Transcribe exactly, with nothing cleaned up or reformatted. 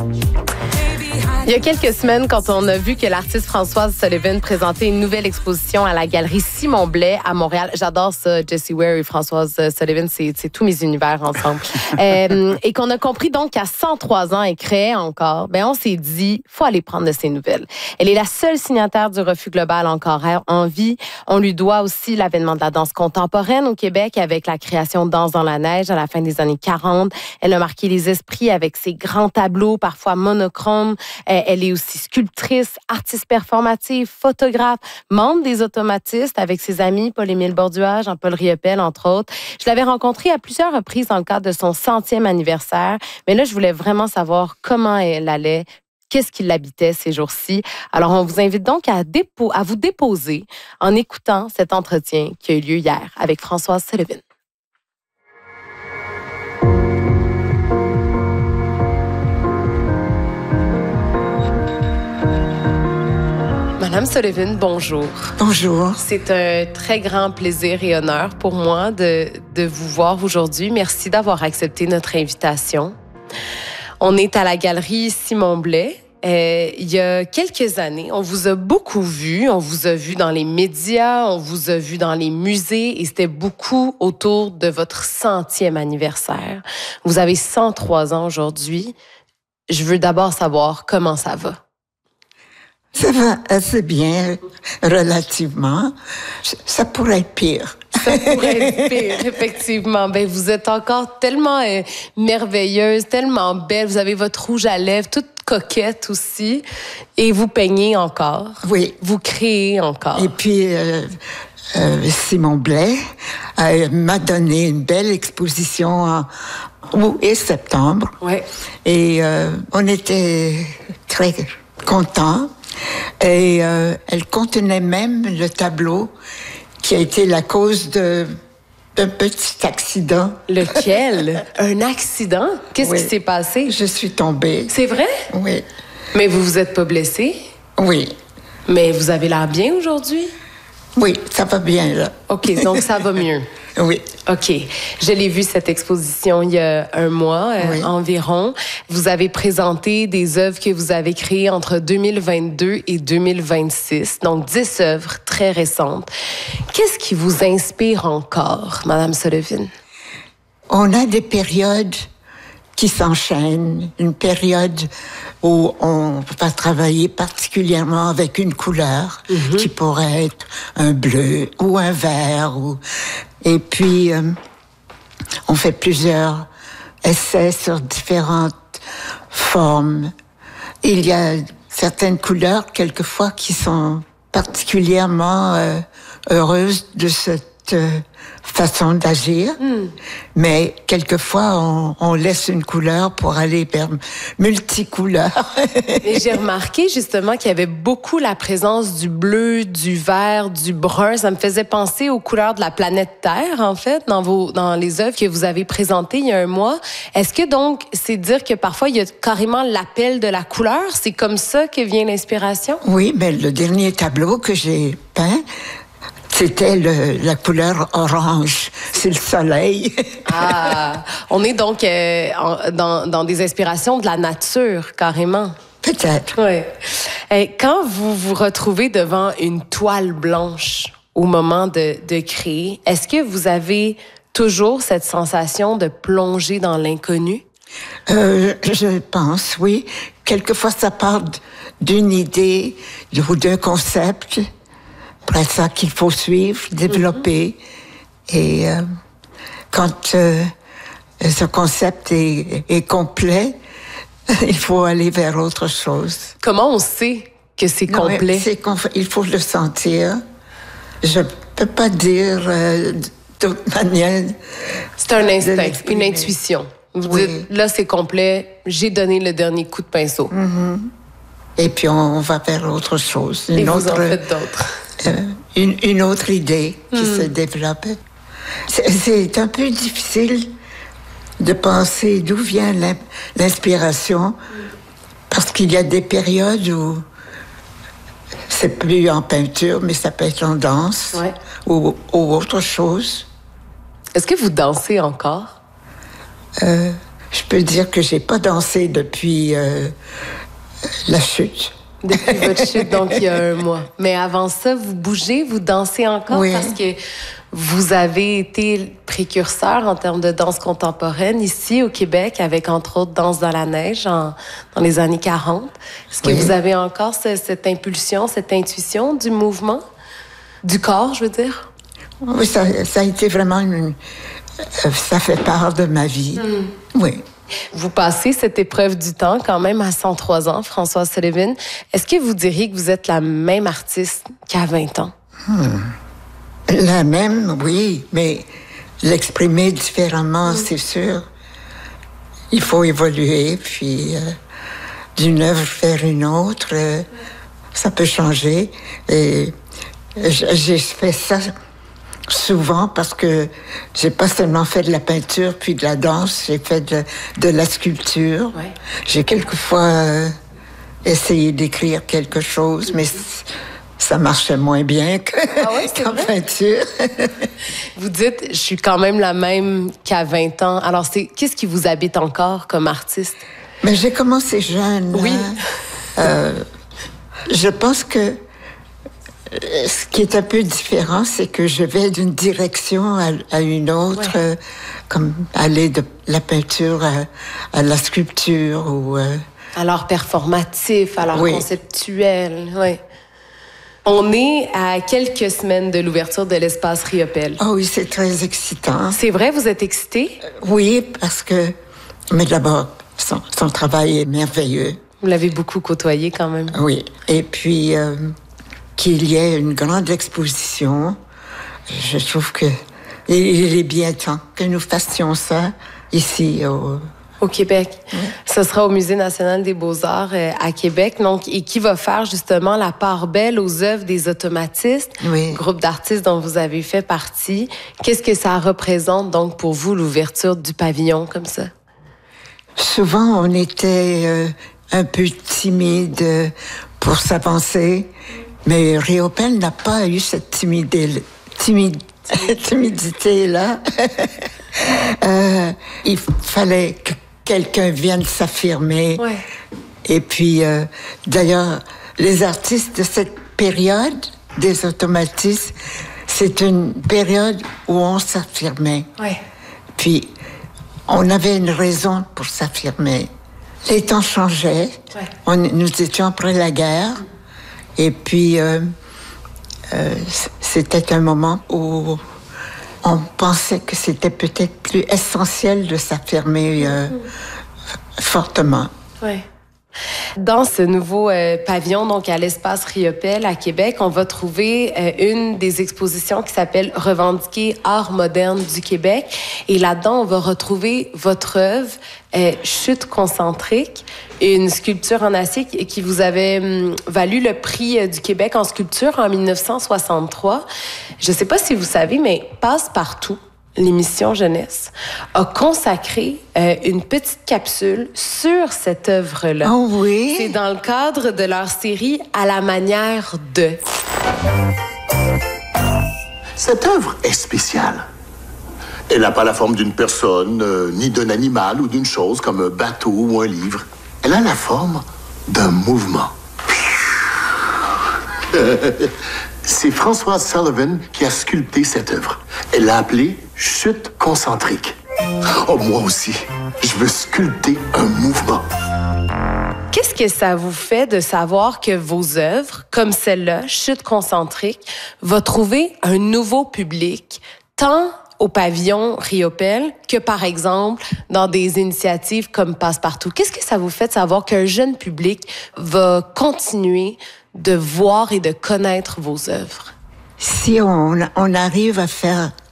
Il y a quelques semaines, quand on a vu que l'artiste Françoise Sullivan présentait une nouvelle exposition à la galerie Simon Blais à Montréal, j'adore ça, Jessie Ware et Françoise Sullivan, c'est, c'est tous mes univers ensemble. euh, et qu'on a compris donc qu'à cent trois ans, elle créait encore, ben on s'est dit, faut aller prendre de ses nouvelles. Elle est la seule signataire du Refus global encore en vie. On lui doit aussi l'avènement de la danse contemporaine au Québec avec la création de Danse dans la neige à la fin des années quarante. Elle a marqué les esprits avec ses grands tableaux, parfois monochromes. Elle est aussi sculptrice, artiste performative, photographe, membre des Automatistes avec ses amis Paul-Émile Bordua, Jean-Paul Riopel, entre autres. Je l'avais rencontrée à plusieurs reprises dans le cadre de son centième anniversaire. Mais là, je voulais vraiment savoir comment elle allait, qu'est-ce qui l'habitait ces jours-ci. Alors, on vous invite donc à, dépo- à vous déposer en écoutant cet entretien qui a eu lieu hier avec Françoise Sullivan. Madame Sullivan, bonjour. Bonjour. C'est un très grand plaisir et honneur pour moi de, de vous voir aujourd'hui. Merci d'avoir accepté notre invitation. On est à la galerie Simon Blais. Euh, il y a quelques années, on vous a beaucoup vu. On vous a vu dans les médias, on vous a vu dans les musées et c'était beaucoup autour de votre centième anniversaire. Vous avez cent trois ans aujourd'hui. Je veux d'abord savoir comment ça va. Ça va assez bien, relativement. Ça pourrait être pire. Ça pourrait être pire, effectivement. Ben, vous êtes encore tellement euh, merveilleuse, tellement belle. Vous avez votre rouge à lèvres, toute coquette aussi. Et vous peignez encore. Oui. Vous créez encore. Et puis, euh, euh, Simon Blais euh, m'a donné une belle exposition en août et septembre. Ouais. Et euh, on était très contents. Et euh, elle contenait même le tableau qui a été la cause de, d'un petit accident. Lequel? Un accident? Qu'est-ce Oui. qui s'est passé? Je suis tombée. C'est vrai? Oui. Mais vous vous êtes pas blessée? Oui. Mais vous avez l'air bien aujourd'hui? Oui, ça va bien, là. OK, donc ça va mieux. Oui. OK. Je l'ai vu, cette exposition, il y a un mois euh, Oui. environ. Vous avez présenté des œuvres que vous avez créées entre deux mille vingt-deux et deux mille vingt-six, donc dix œuvres très récentes. Qu'est-ce qui vous inspire encore, Madame Sullivan? On a des périodes qui s'enchaînent. Une période où on va travailler particulièrement avec une couleur, mm-hmm. qui pourrait être un bleu ou un vert. Ou... Et puis, euh, on fait plusieurs essais sur différentes formes. Il y a certaines couleurs, quelquefois, qui sont particulièrement euh, heureuses de cette euh, façon d'agir. Mm. Mais quelquefois, on, on laisse une couleur pour aller vers multicouleurs. Et j'ai remarqué justement qu'il y avait beaucoup la présence du bleu, du vert, du brun. Ça me faisait penser aux couleurs de la planète Terre, en fait, dans vos, dans les œuvres que vous avez présentées il y a un mois. Est-ce que donc, c'est dire que parfois, il y a carrément l'appel de la couleur? C'est comme ça que vient l'inspiration? Oui, mais le dernier tableau que j'ai peint, c'était le, la couleur orange. C'est le soleil. Ah, on est donc euh, en, dans, dans des inspirations de la nature, carrément. Peut-être. Oui. Et quand vous vous retrouvez devant une toile blanche au moment de, de créer, est-ce que vous avez toujours cette sensation de plonger dans l'inconnu? Euh, je pense, oui. Quelquefois, ça part d'une idée ou d'un concept. Après ça qu'il faut suivre, développer. Mm-hmm. Et euh, quand euh, ce concept est, est complet, il faut aller vers autre chose. Comment on sait que c'est non, complet? C'est, il faut le sentir. Je peux pas dire euh, d'autre manière. C'est un instinct, une intuition. Vous oui. dites, là, c'est complet, j'ai donné le dernier coup de pinceau. Mm-hmm. Et puis, on, on va vers autre chose. Une Et autre, vous en faites d'autres. Euh, une, une autre idée qui mm. se développe. C'est, c'est un peu difficile de penser d'où vient l'inspiration, parce qu'il y a des périodes où c'est plus en peinture, mais ça peut être en danse, ouais. ou, ou autre chose. Est-ce que vous dansez encore? Euh, je peux dire que j'ai pas dansé depuis euh, la chute. Depuis votre chute, donc il y a un mois. Mais avant ça, vous bougez, vous dansez encore oui. parce que vous avez été précurseur en termes de danse contemporaine ici au Québec, avec entre autres Danse dans la neige en, dans les années quarante. Est-ce que oui. vous avez encore ce, cette impulsion, cette intuition du mouvement, du corps, je veux dire? Oui, ça, ça a été vraiment une... Ça fait part de ma vie, mm. oui. Vous passez cette épreuve du temps quand même à cent trois ans, Françoise Sullivan. Est-ce que vous diriez que vous êtes la même artiste qu'à vingt ans? Hmm. La même, oui, mais l'exprimer différemment, mm. c'est sûr. Il faut évoluer, puis euh, d'une œuvre vers une autre, euh, ça peut changer. Et j'ai fait ça souvent parce que j'ai pas seulement fait de la peinture puis de la danse, j'ai fait de, de la sculpture. Ouais. J'ai quelquefois euh, essayé d'écrire quelque chose, mais ça marchait moins bien que, ah ouais, qu'en vrai? Peinture. Vous dites, je suis quand même la même qu'à vingt ans. Alors, c'est, qu'est-ce qui vous habite encore comme artiste? Mais j'ai commencé jeune. Oui. Hein? euh, je pense que ce qui est un peu différent, c'est que je vais d'une direction à, à une autre, ouais. euh, comme aller de la peinture à, à la sculpture ou... Euh... À l'art performatif, à l'art oui. conceptuel, oui. On est à quelques semaines de l'ouverture de l'espace Riopelle. Oh oui, c'est très excitant. C'est vrai, vous êtes excitée? Euh, oui, parce que... Mais d'abord, son, son travail est merveilleux. Vous l'avez beaucoup côtoyé quand même. Oui, et puis... Euh... qu'il y ait une grande exposition. Je trouve que il est bien temps que nous fassions ça ici au, au Québec. Oui. Ce sera au Musée national des beaux-arts euh, à Québec, donc, et qui va faire justement la part belle aux œuvres des automatistes, oui. groupe d'artistes dont vous avez fait partie. Qu'est-ce que ça représente donc pour vous, l'ouverture du pavillon comme ça? Souvent, on était euh, un peu timide pour s'avancer. Mais Riopelle n'a pas eu cette timidité, timide, timidité-là. euh, il fallait que quelqu'un vienne s'affirmer. Ouais. Et puis, euh, d'ailleurs, les artistes de cette période, des automatistes, c'est une période où on s'affirmait. Ouais. Puis, on avait une raison pour s'affirmer. Les temps changeaient. Ouais. On, nous étions après la guerre. Et puis, euh, euh, c'était un moment où on pensait que c'était peut-être plus essentiel de s'affirmer euh, fortement. Oui. Dans ce nouveau euh, pavillon, donc à l'espace Riopelle à Québec, on va trouver euh, une des expositions qui s'appelle « Revendiquer art moderne du Québec ». Et là-dedans, on va retrouver votre œuvre euh, « Chute concentrique », une sculpture en acier qui vous avait hum, valu le prix du Québec en sculpture en dix-neuf cent soixante-trois. Je ne sais pas si vous savez, mais Passe-Partout, l'émission jeunesse, a consacré euh, une petite capsule sur cette œuvre-là. Oh oui? C'est dans le cadre de leur série « À la manière de ». Cette œuvre est spéciale. Elle n'a pas la forme d'une personne, euh, ni d'un animal ou d'une chose comme un bateau ou un livre. Elle a la forme d'un mouvement. C'est Françoise Sullivan qui a sculpté cette œuvre. Elle l'a appelée « Chute concentrique ». Oh, moi aussi, je veux sculpter un mouvement. Qu'est-ce que ça vous fait de savoir que vos œuvres, comme celle-là, Chute concentrique, va trouver un nouveau public, tant au pavillon Riopelle que, par exemple, dans des initiatives comme Passe-Partout? Qu'est-ce que ça vous fait de savoir qu'un jeune public va continuer de voir et de connaître vos œuvres? Si on, on arrive à faire